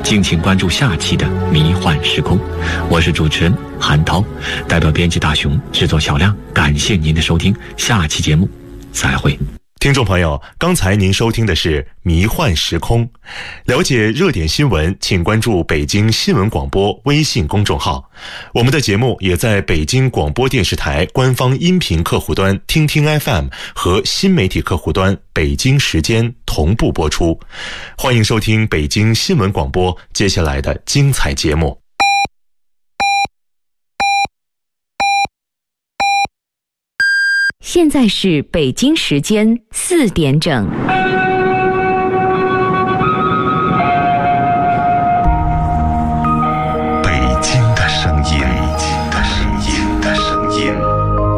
敬请关注下期的迷幻时空。我是主持人韩涛，代表编辑大熊，制作小亮，感谢您的收听，下期节目再会。 听众朋友，刚才您收听的是迷幻时空。了解热点新闻，请关注北京新闻广播微信公众号。我们的节目也在北京广播电视台官方音频客户端听听 FM 和新媒体客户端北京时间同步播出。欢迎收听北京新闻广播接下来的精彩节目。 现在是北京时间4点整。